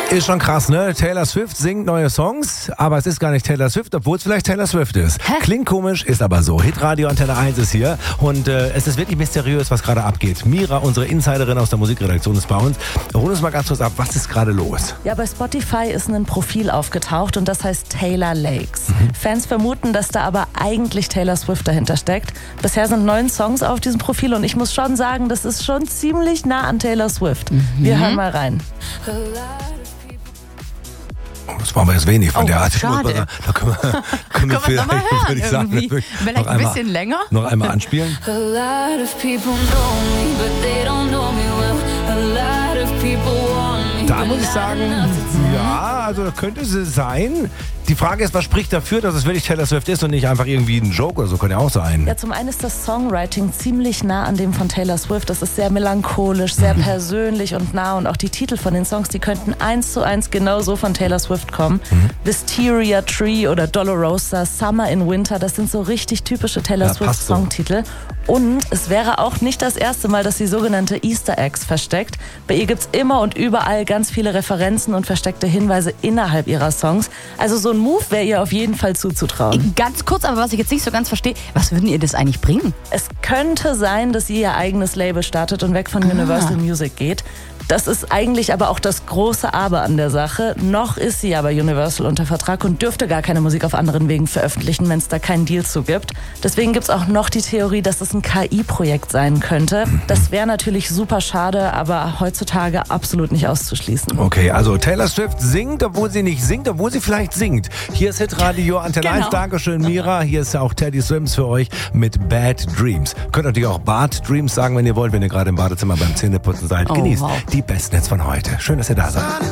Ist schon krass, ne? Taylor Swift singt neue Songs, aber es ist gar nicht Taylor Swift, obwohl es vielleicht Taylor Swift ist. Hä? Klingt komisch, ist aber so. Hitradio Antenne 1 ist hier und es ist wirklich mysteriös, was gerade abgeht. Mira, unsere Insiderin aus der Musikredaktion, ist bei uns. Hol uns mal ganz kurz ab, was ist gerade los? Ja, bei Spotify ist ein Profil aufgetaucht und das heißt Taylor Lakes. Fans vermuten, dass da aber eigentlich Taylor Swift dahinter steckt. Bisher sind 9 Songs auf diesem Profil und ich muss schon sagen, das ist schon ziemlich nah an Taylor Swift. Wir hören mal rein. Das war aber jetzt wenig von der Art. schade. Da können wir vielleicht, noch mal hören würde ich sagen, irgendwie. Vielleicht ein bisschen länger? Noch einmal anspielen. A lot of people know me, but they don't know me well. A lot of people want me. Da muss ich sagen, ja, also das könnte es sein. Die Frage ist, was spricht dafür, dass es wirklich Taylor Swift ist und nicht einfach irgendwie ein Joke oder so, kann ja auch sein. Ja, zum einen ist das Songwriting ziemlich nah an dem von Taylor Swift. Das ist sehr melancholisch, sehr persönlich und nah. Und auch die Titel von den Songs, die könnten 1:1 genauso von Taylor Swift kommen. Wisteria Tree oder Dolorosa, Summer in Winter, das sind so richtig typische Taylor Ja, Swift passt so. Songtitel. Und es wäre auch nicht das erste Mal, dass sie sogenannte Easter Eggs versteckt. Bei ihr gibt's immer und überall ganz viele Referenzen und versteckte Hinweise innerhalb ihrer Songs. Also so ein Move wäre ihr auf jeden Fall zuzutrauen. Ganz kurz, aber was ich jetzt nicht so ganz verstehe, was würden ihr das eigentlich bringen? Es könnte sein, dass sie ihr eigenes Label startet und weg von Universal Music geht. Das ist eigentlich aber auch das große Aber an der Sache. Noch ist sie aber Universal unter Vertrag und dürfte gar keine Musik auf anderen Wegen veröffentlichen, wenn es da keinen Deal zu gibt. Deswegen gibt es auch noch die Theorie, dass es ein KI-Projekt sein könnte. Das wäre natürlich super schade, aber heutzutage absolut nicht auszuschließen. Okay, also Taylor Swift singt, obwohl sie nicht singt, obwohl sie vielleicht singt. Hier ist Hitradio Antenne 1. Dankeschön, Mira. Hier ist auch Teddy Swims für euch mit Bad Dreams. Könnt natürlich auch Bad Dreams sagen, wenn ihr wollt, wenn ihr gerade im Badezimmer beim Zähneputzen seid. Oh, Genießt wow. die besten Hits von heute. Schön, dass ihr da seid.